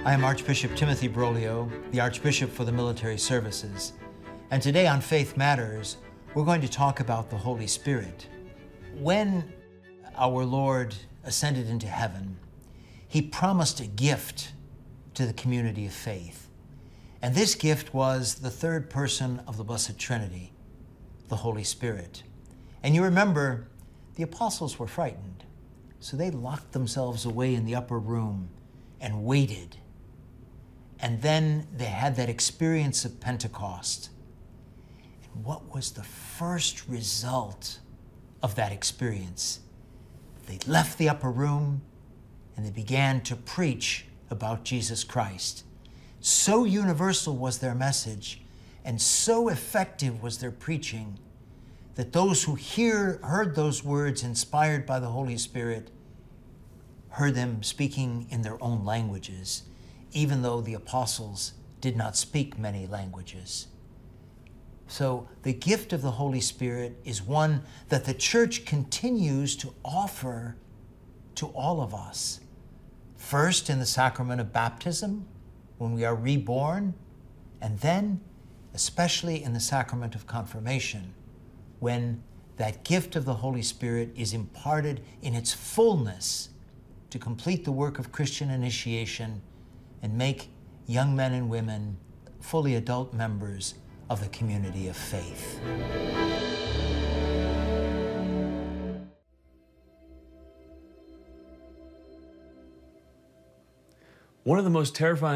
I am Archbishop Timothy Broglio, the Archbishop for the Military Services. And today on Faith Matters, we're going to talk about the Holy Spirit. When our Lord ascended into heaven, He promised a gift to the community of faith. And this gift was the third person of the Blessed Trinity, the Holy Spirit. And you remember, the apostles were frightened, so they locked themselves away in the upper room and waited. And then they had that experience of Pentecost. And what was the first result of that experience? They left the upper room and they began to preach about Jesus Christ. So universal was their message and so effective was their preaching that those who heard those words inspired by the Holy Spirit heard them speaking in their own languages, even though the apostles did not speak many languages. So the gift of the Holy Spirit is one that the Church continues to offer to all of us. First in the sacrament of baptism, when we are reborn, and then especially in the sacrament of confirmation, when that gift of the Holy Spirit is imparted in its fullness to complete the work of Christian initiation and make young men and women fully adult members of the community of faith. One of the most terrifying